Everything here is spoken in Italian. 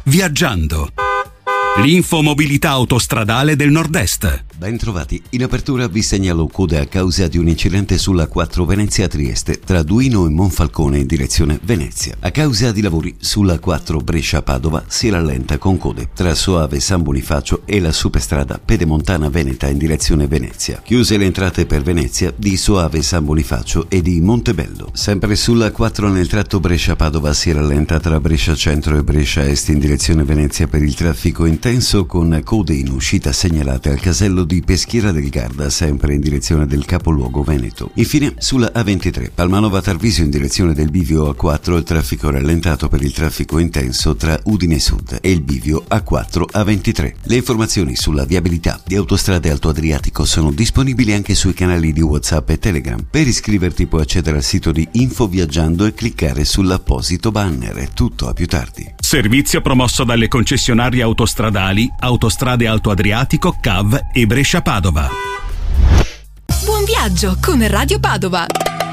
Viaggiando. L'infomobilità autostradale del Nord-Est. Bentrovati. In apertura vi segnalo code a causa di un incidente sulla 4 Venezia-Trieste tra Duino e Monfalcone in direzione Venezia. A causa di lavori sulla 4 Brescia-Padova si rallenta con code tra Soave San Bonifacio e la superstrada Pedemontana Veneta in direzione Venezia. Chiuse le entrate per Venezia di Soave San Bonifacio e di Montebello. Sempre sulla 4 nel tratto Brescia-Padova si rallenta tra Brescia Centro e Brescia Est in direzione Venezia per il traffico intenso con code in uscita segnalate al casello di Peschiera del Garda, sempre in direzione del capoluogo veneto. Infine, sulla A23, Palmanova Tarvisio in direzione del bivio A4, il traffico rallentato per il traffico intenso tra Udine Sud e il bivio A4 A23. Le informazioni sulla viabilità di Autostrade Alto Adriatico sono disponibili anche sui canali di WhatsApp e Telegram. Per iscriverti puoi accedere al sito di Info Viaggiando e cliccare sull'apposito banner. È tutto, a più tardi. Servizio promosso dalle concessionarie autostradali Autostrade Alto Adriatico, CAV e Brescia Padova. Buon viaggio con Radio Padova.